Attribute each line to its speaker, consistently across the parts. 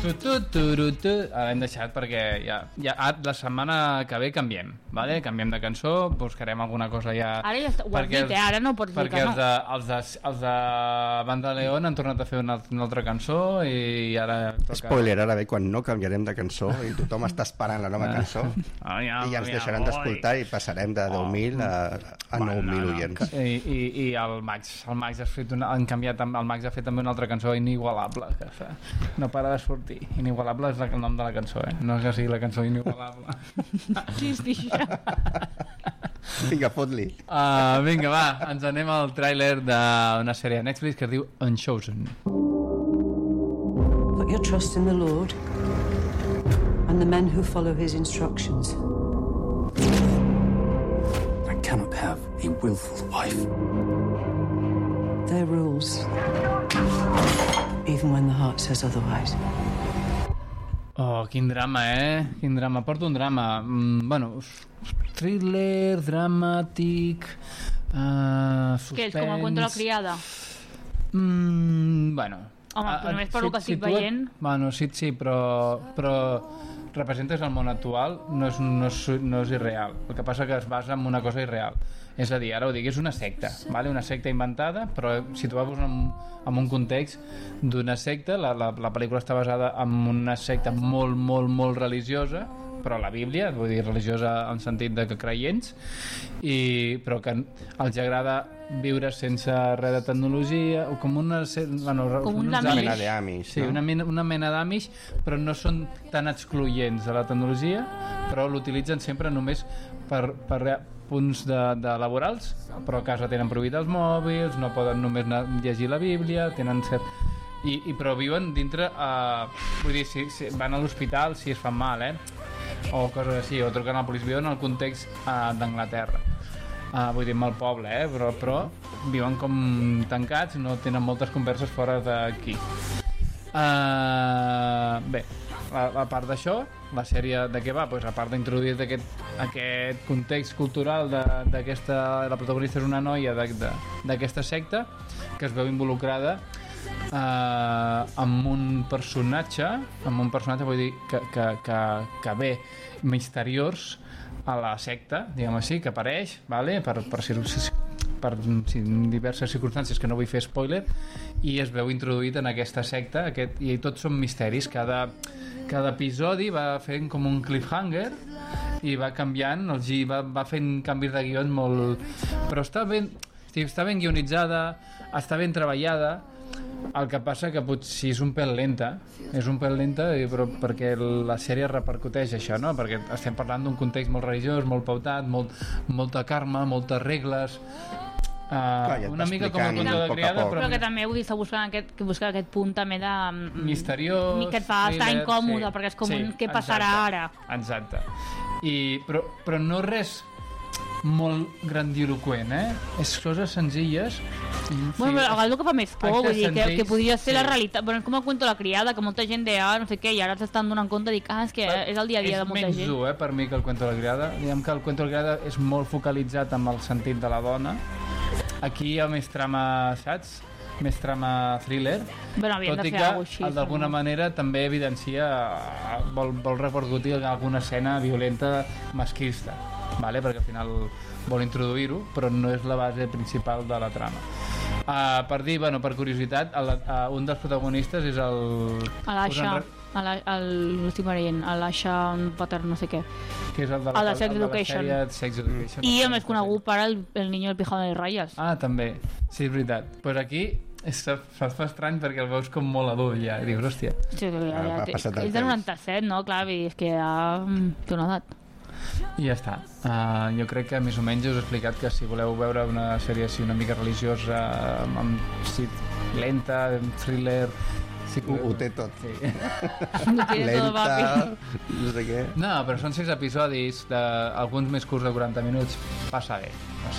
Speaker 1: L'hem deixat perquè ja la setmana que ve canviem, vale? Canviem de cançó, buscarem alguna cosa ja...
Speaker 2: Ara ja ho has dit, ara no pots dir que no.
Speaker 1: Perquè els de Banda León han tornat a fer una altra cançó i ara...
Speaker 3: Spoiler, ara ve quan no canviarem de cançó i tothom està esperant la nova cançó i ja ens deixaran d'escoltar i passarem de 10.000 a 9.000 oients.
Speaker 1: I el Max el Max ha fet també una altra cançó inigualable, que no para de sortir. Inigualable és el nom de la cançó, no és que sigui la cançó inigualable.
Speaker 2: Sí, sí.
Speaker 3: Vinga, fot-li.
Speaker 1: Vinga, va, ens anem al tràiler d'una sèrie de Netflix que es diu Unchosen.
Speaker 4: Put your trust in the Lord and the men who follow his instructions.
Speaker 5: I cannot have a willful wife.
Speaker 4: Their rules, even when the heart says otherwise.
Speaker 1: Oh, quin drama, Quin drama. Porto un drama. Bueno, thriller, dramàtic, suspense...
Speaker 2: Què és, com el cuento la criada?
Speaker 1: Bueno...
Speaker 2: Home, només per lo que estic veient...
Speaker 1: Bueno, sí, però representes el món actual, no és irreal. El que passa que es basa en una cosa irreal. És a dir, ara ho dic, és una secta, vale? Una secta inventada, però situar-vos en un context d'una secta. La pel·lícula està basada en una secta molt, molt, molt religiosa, però la Bíblia, vull dir, religiosa en sentit de que creients, però que els agrada viure sense res de tecnologia, o com una
Speaker 3: mena d'amish.
Speaker 1: Sí, una mena d'amish, però no són tan excloents de la tecnologia, però l'utilitzen sempre només per punts de laborals, però a casa tenen prohibit els mòbils, no poden només llegir la Bíblia, tenen cert... però viuen dintre, vull dir, si van a l'hospital si es fan mal, o coses així, o truquen a la policia, viuen en el context d'Anglaterra, vull dir, al poble, però viuen com tancats, no tenen moltes converses fora d'aquí. Bé, a part d'això, la sèrie de què va? Pues a part d'introduir aquest context cultural la protagonista és una noia d'aquesta secta que es veu involucrada amb un personatge, vull dir, que ve misteriós a la secta, diguem així, que apareix, vale? per diverses circumstàncies que no vull fer spoiler, i es veu introduït en aquesta secta, i tots són misteris. Cada episodi va fent com un cliffhanger i va canviant, va fent canvis de guions molt... però està ben guionitzada, està ben treballada. El que passa que potser és un pèl lenta, però perquè la sèrie repercuteix això, no? Perquè estem parlant d'un context molt religiós, molt pautat, molta karma, moltes regles, una mica com el conte de criada,
Speaker 2: però que també ho està buscant aquest punt també de
Speaker 1: misteriós,
Speaker 2: que et fa estar incòmode, perquè és com què passarà ara.
Speaker 1: Exacte. Però no res molt grandiloquent, és coses senzilles.
Speaker 2: Bueno, però el que fa més por, vull dir, que podria ser la realitat. Bueno, és com el cuento la criada, que molta gent deia, no sé què, i ara s'estan donant compte de dir, és que és el dia a dia de molta gent.
Speaker 1: És menys dur, per mi, que el cuento la criada. Diguem que el cuento la criada és molt focalitzat amb el sentit de la dona. Aquí hi ha més trama, saps? Més trama thriller,
Speaker 2: tot
Speaker 1: i que d'alguna manera també evidencia, vol repercutir alguna escena violenta masclista, vale? Perquè al final vol introduir-ho, però no és la base principal de la trama. Per dir, per curiositat, un dels protagonistes és
Speaker 2: l'Asha, l'estic veient, l'Asha Pater no sé què,
Speaker 1: que és el de la
Speaker 2: Sex Education, i el més conegut per el niño del pijama de ratlles.
Speaker 1: També, sí, és veritat. Pues aquí se't fa estrany perquè el veus com molt adult ja, i dius, hòstia,
Speaker 2: és de 97, no? Clar, és que ja té una edat.
Speaker 1: I ja està. Jo crec que més o menys us he explicat que si voleu veure una sèrie així una mica religiosa, lenta, thriller,
Speaker 3: ho té tot.
Speaker 1: Sí.
Speaker 3: Lenta, no sé què.
Speaker 1: No, però són 6 episodis, alguns més curts de 40 minuts. Passa bé.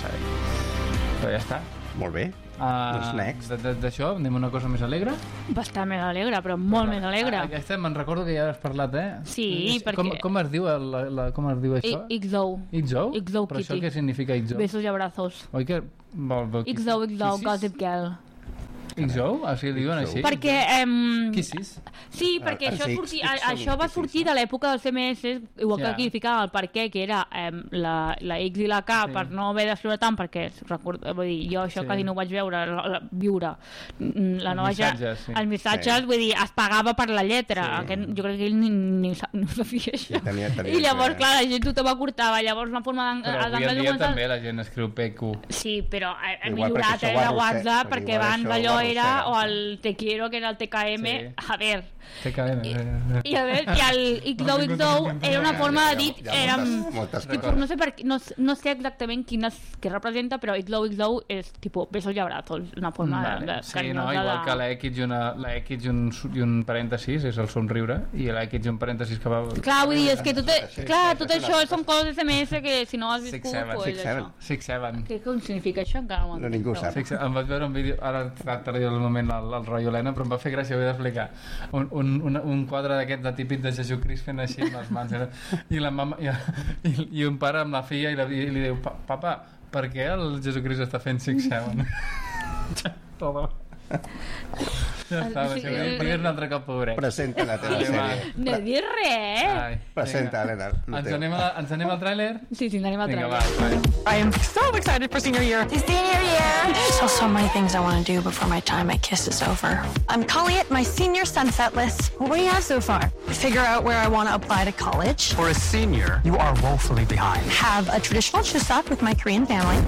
Speaker 1: Però ja està.
Speaker 3: Molt bé. Doncs next.
Speaker 1: D'això, anem a una cosa més alegre?
Speaker 2: Bastant més alegre, però molt més alegre.
Speaker 1: Aquesta me'n recordo que ja has parlat,
Speaker 2: Sí, perquè...
Speaker 1: Com es diu això?
Speaker 2: XO.
Speaker 1: XO?
Speaker 2: XO
Speaker 1: Però
Speaker 2: Kitty.
Speaker 1: això què significa XO?
Speaker 2: Besos y abrazos.
Speaker 1: Oi que...
Speaker 2: XO, Gossip Girl.
Speaker 1: XO? Així diuen així?
Speaker 2: Perquè...
Speaker 1: Kisses?
Speaker 2: Sí, perquè això va sortir de l'època dels CMS, igual que aquí ficava el perquè, que era la X i la K, per no haver d'escriure tant, perquè vull dir, jo això quasi no ho vaig viure la nova els missatges, vull dir, es pagava per la lletra, jo crec que ell ni ho sabia això, i llavors clar, la gent tothom acortava, llavors una forma
Speaker 1: però avui en dia també la gent escriu PQ.
Speaker 2: Sí, però ha millorat la WhatsApp, perquè abans allò era o el Te Quiero, que era el TKM, a ver, i el XOXO era una forma de dir, no sé exactament què representa, però XOXO és tipo besos y abrazos, una forma de
Speaker 1: sí, no, igual que la X i un parèntesis és el somriure, i la X i un parèntesis que va...
Speaker 2: Clar, vull dir, és que tot això són coses SMS que si no has viscut, pues això.
Speaker 1: 6-7.
Speaker 2: Què significa això? Encara
Speaker 3: no, ningú sap.
Speaker 1: Em vaig veure un vídeo, ara t'arriba el moment el rotllo Helena, però em va fer gràcia, ho he d'explicar. Un quadre d'aquest de típic de Jesucrist fent així amb les mans, i la mama i un pare amb la filla i li diu, papa, per què el Jesucrist està fent 6-7? Todo. Ja està, digues un altre cop, pobret.
Speaker 3: Presenta la teva sèrie.
Speaker 2: No dius res.
Speaker 3: Presenta, Helena.
Speaker 1: Ens anem al tràiler?
Speaker 2: Sí, anem al tràiler.
Speaker 6: I am so excited for senior year.
Speaker 7: It's senior year. There's so many things I want to do before my time at KISS is over. I'm calling it my senior sunset list. What do you have so far? Figure out where I want to apply to college.
Speaker 5: For a senior, you are woefully behind.
Speaker 7: Have a traditional chuseok with my Korean family.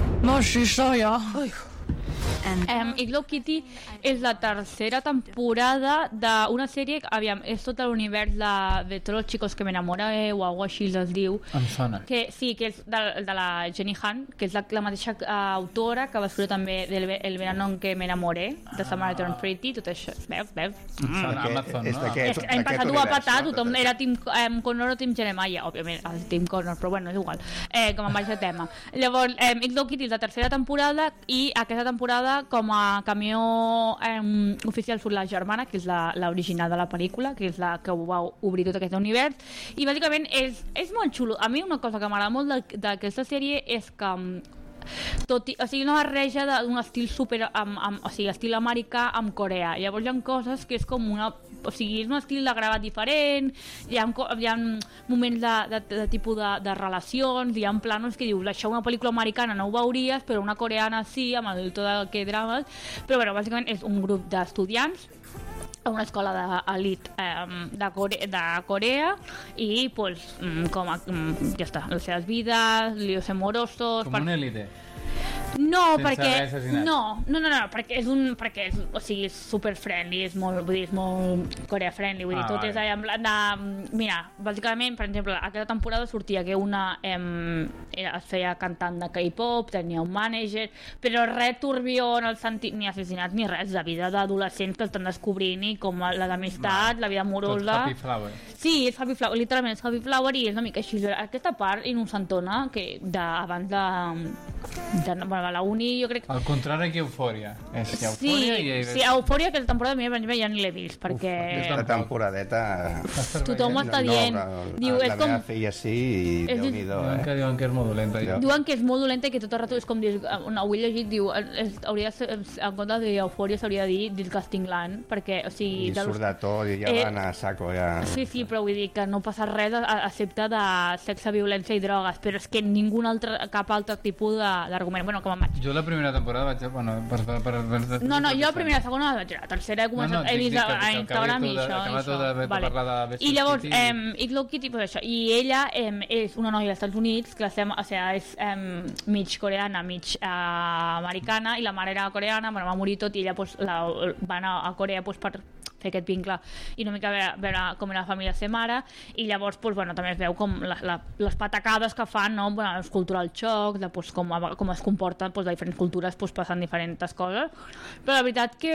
Speaker 2: Hello Kitty és la tercera temporada d'una sèrie, aviam, és tot l'univers de tots els xicos que m'enamoré o algo així es diu.
Speaker 1: Em sona.
Speaker 2: Sí, que és de la Jenny Han, que és la mateixa autora que va escriure també El verano en que m'enamoré, de Summer I Turned Pretty, tot això. Veus?
Speaker 1: Amazon, no?
Speaker 2: Hem passat ho a patar, tothom era Team Connor o Team Jeremiah, òbviament, el Team Connor, però bueno, és igual, com em vaig de tema. Llavors, Hello Kitty és la tercera temporada, i aquesta temporada com a camió oficial surt la germana, que és l'original de la pel·lícula, que és la que ho va obrir tot aquest univers, i bàsicament és molt xulo. A mi una cosa que m'agrada molt d'aquesta sèrie és que una barreja d'un estil super estil americà amb Corea. Llavors hi ha coses que és com és un estil de gravat diferent, hi ha moments de tipus de relacions, hi ha planos que dius, això una pel·lícula americana no ho veuries, però una coreana sí, amb el to del que drames, però bueno, bàsicament és un grup d'estudiants a una escola d'elit de Corea, i pues, ja està, les seves vides, líos amorosos...
Speaker 1: Com una élite.
Speaker 2: No, perquè és super friendly, és molt Corea friendly, vull dir, tot és allà en plan de... Mira, bàsicament, per exemple, aquesta temporada sortia que una es feia cantant de K-pop, tenia un mànager, però res turbió en el sentit, ni assassinats ni res, de vida d'adolescents que estan descobrint, i com la d'amistat, la vida amorosa...
Speaker 1: Tot Happy Flower.
Speaker 2: Sí, és Happy Flower, literalment és Happy Flower, i és una mica així. Aquesta part innocentona, que abans de la uni, jo crec...
Speaker 1: Al contrari que Eufòria.
Speaker 2: Sí, Eufòria, que la temporada meva ja ni l'he vist, perquè...
Speaker 3: La temporadeta...
Speaker 2: Tothom està dient...
Speaker 3: La meva filla sí, i Déu-n'hi-do,
Speaker 1: que diuen que és molt dolenta.
Speaker 2: Diuen que és molt dolenta i que tot el rato és com... Ho he llegit, diu... En compte d'Eufòria s'hauria de dir Disgusting Land, perquè, o sigui...
Speaker 3: I surt de tot, i ja van a saco, ja...
Speaker 2: Sí, però vull dir que no passa res excepte de sexe, violència i drogues, però és que cap altre tipus d'argument. Bueno, com em vaig...
Speaker 1: Jo la primera temporada vaig...
Speaker 2: No, jo la primera, la segona la vaig veure. La tercera he vist a Instagram i això. I llavors, Hello Kitty, pues això. I ella és una noia dels Estats Units, que és mig coreana, mig americana, i la mare era coreana, va morir tot, i ella va anar a Corea per fer aquest vincle i una mica veure com era la família de sa mare, i llavors també es veu com les patacades que fan, no? Els cultural xocs, com es comporten de diferents cultures passant diferents coses, però la veritat que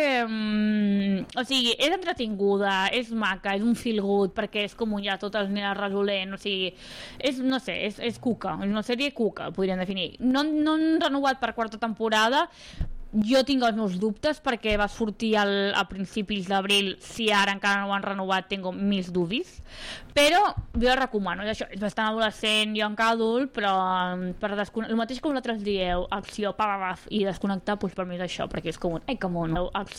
Speaker 2: o sigui, és entretinguda, és maca, és un feel good, perquè és com ja tot el nena resolent, o sigui, no sé, és cuca, és una sèrie cuca, podríem definir. No han renovat per quarta temporada. Jo tinc els meus dubtes, perquè va sortir a principis d'abril. Si ara encara no ho han renovat, tinc mils dubis, però jo la recomano. És bastant adolescent, jo encara adult, però el mateix com vosaltres dieu, acció, i desconnectar, per mi és això, perquè és com acció